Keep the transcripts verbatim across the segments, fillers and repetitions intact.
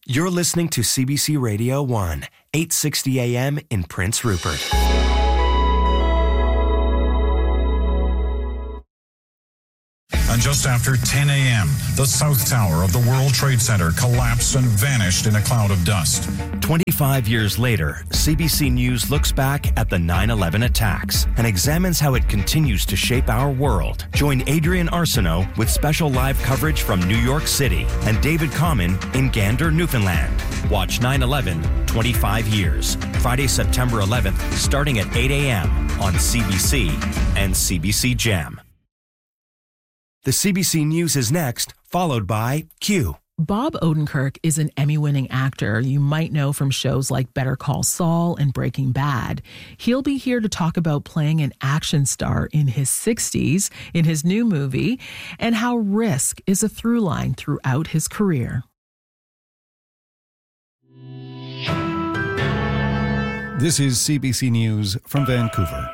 You're listening to C B C Radio one, eight sixty A M in Prince Rupert. And just after ten a.m., the South Tower of the World Trade Center collapsed and vanished in a cloud of dust. twenty-five years later, C B C News looks back at the nine eleven attacks and examines how it continues to shape our world. Join Adrian Arsenault with special live coverage from New York City and David Common in Gander, Newfoundland. Watch nine eleven, twenty-five years, Friday, September eleventh, starting at eight a.m. on C B C and C B C Gem. The C B C News is next, followed by Q. Bob Odenkirk is an Emmy-winning actor you might know from shows like Better Call Saul and Breaking Bad. He'll be here to talk about playing an action star in his sixties in his new movie and how risk is a through line throughout his career. This is C B C News from Vancouver.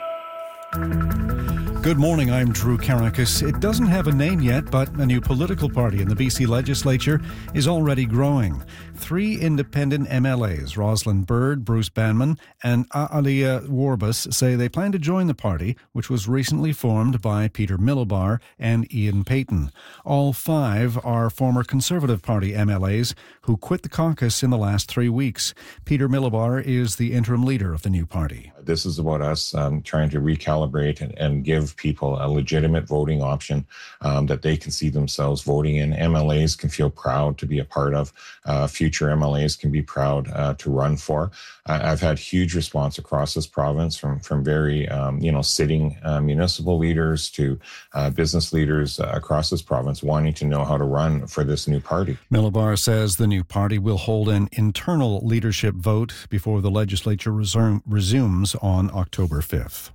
Good morning, I'm Drew Karakis. It doesn't have a name yet, but a new political party in the B C legislature is already growing. Three independent M L As, Rosalind Bird, Bruce Banman, and Aaliyah Warbus, say they plan to join the party, which was recently formed by Peter Millibar and Ian Payton. All five are former Conservative Party M L As who quit the caucus in the last three weeks. Peter Millibar is the interim leader of the new party. This is about us um, trying to recalibrate and, and give people a legitimate voting option um, that they can see themselves voting in. M L As can feel proud to be a part of. Uh, future M L As can be proud uh, to run for. Uh, I've had huge response across this province from from very um, you know sitting uh, municipal leaders to uh, business leaders uh, across this province wanting to know how to run for this new party. Millibar says the new party will hold an internal leadership vote before the legislature resume, resumes on October fifth.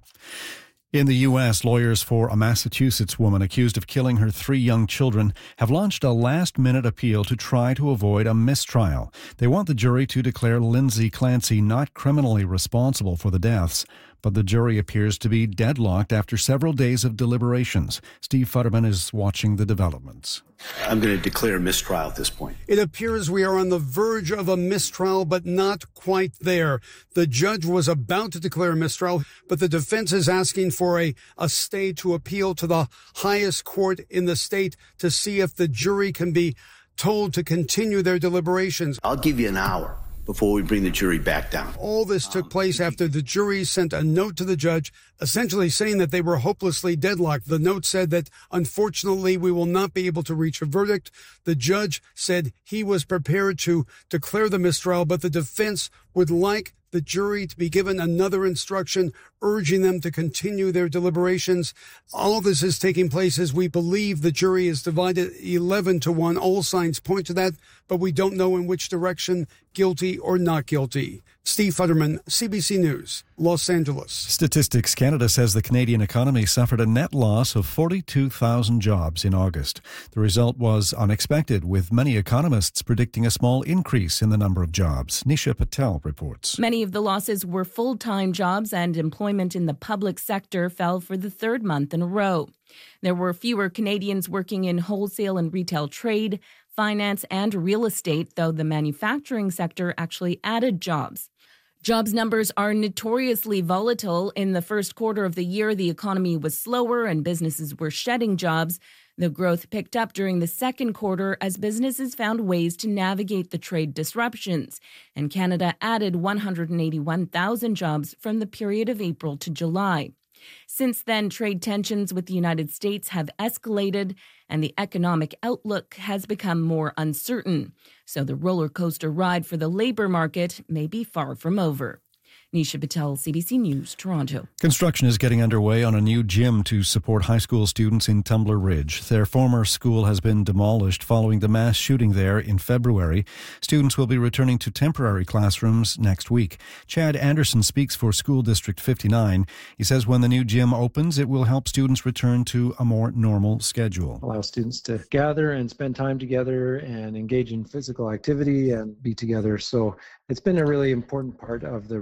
In the U S, lawyers for a Massachusetts woman accused of killing her three young children have launched a last-minute appeal to try to avoid a mistrial. They want the jury to declare Lindsay Clancy not criminally responsible for the deaths, but the jury appears to be deadlocked after several days of deliberations. Steve Futterman is watching the developments. I'm going to declare mistrial at this point. It appears we are on the verge of a mistrial, but not quite there. The judge was about to declare a mistrial, but the defense is asking for a, a stay to appeal to the highest court in the state to see if the jury can be told to continue their deliberations. I'll give you an hour before we bring the jury back down. All this took place after the jury sent a note to the judge, essentially saying that they were hopelessly deadlocked. The note said that, unfortunately, we will not be able to reach a verdict. The judge said he was prepared to declare the mistrial, but the defense would like the jury to be given another instruction urging them to continue their deliberations. All this is taking place as we believe the jury is divided eleven to one. All signs point to that, but we don't know in which direction, guilty or not guilty. Steve Futterman, C B C News, Los Angeles. Statistics Canada says the Canadian economy suffered a net loss of forty-two thousand jobs in August. The result was unexpected, with many economists predicting a small increase in the number of jobs. Nisha Patel reports. Many of the losses were full-time jobs, and employment in the public sector fell for the third month in a row. There were fewer Canadians working in wholesale and retail trade, finance, and real estate, though the manufacturing sector actually added jobs. Jobs numbers are notoriously volatile. In the first quarter of the year, the economy was slower and businesses were shedding jobs. The growth picked up during the second quarter as businesses found ways to navigate the trade disruptions, and Canada added one hundred eighty-one thousand jobs from the period of April to July. Since then, trade tensions with the United States have escalated and the economic outlook has become more uncertain. So the roller coaster ride for the labor market may be far from over. Nisha Patel, C B C News, Toronto. Construction is getting underway on a new gym to support high school students in Tumbler Ridge. Their former school has been demolished following the mass shooting there in February. Students will be returning to temporary classrooms next week. Chad Anderson speaks for School District fifty-nine. He says when the new gym opens, it will help students return to a more normal schedule. Allow students to gather and spend time together and engage in physical activity and be together. So it's been a really important part of the recovery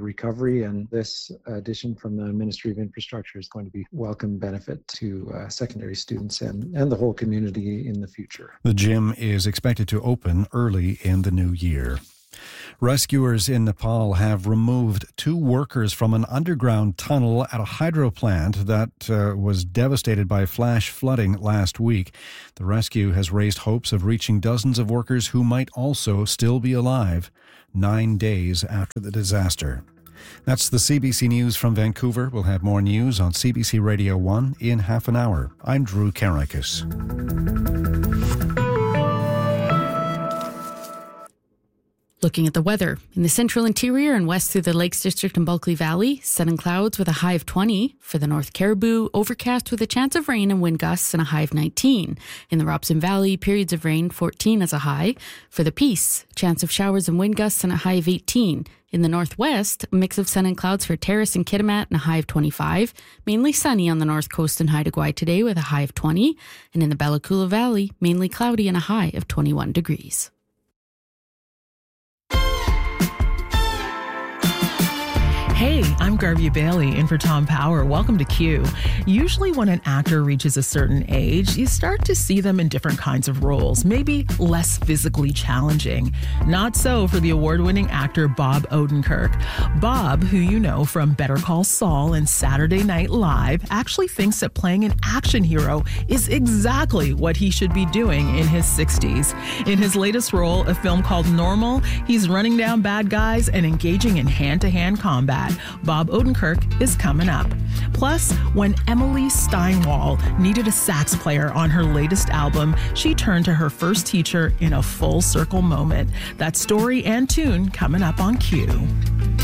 recovery, and this addition from the Ministry of Infrastructure is going to be welcome benefit to uh, secondary students and, and the whole community in the future. The gym is expected to open early in the new year. Rescuers in Nepal have removed two workers from an underground tunnel at a hydro plant that uh, was devastated by flash flooding last week. The rescue has raised hopes of reaching dozens of workers who might also still be alive nine days after the disaster. That's the C B C News from Vancouver. We'll have more news on C B C Radio one in half an hour. I'm Drew Karakis. Looking at the weather. In the central interior and west through the Lakes District and Bulkley Valley, sun and clouds with a high of twenty. For the North Caribou, overcast with a chance of rain and wind gusts and a high of nineteen. In the Robson Valley, periods of rain, fourteen as a high. For the Peace, chance of showers and wind gusts and a high of eighteen. In the northwest, a mix of sun and clouds for Terrace and Kitimat and a high of twenty-five. Mainly sunny on the north coast and Haida Gwaii today with a high of twenty. And in the Bella Coola Valley, mainly cloudy and a high of twenty-one degrees. Hey, I'm Garvey Bailey in for Tom Power. Welcome to Q. Usually when an actor reaches a certain age, you start to see them in different kinds of roles, maybe less physically challenging. Not so for the award-winning actor Bob Odenkirk. Bob, who you know from Better Call Saul and Saturday Night Live, actually thinks that playing an action hero is exactly what he should be doing in his sixties. In his latest role, a film called Normal, he's running down bad guys and engaging in hand-to-hand combat. Bob Odenkirk is coming up. Plus, when Emily Steinwall needed a sax player on her latest album, she turned to her first teacher in a full circle moment. That story and tune coming up on Q.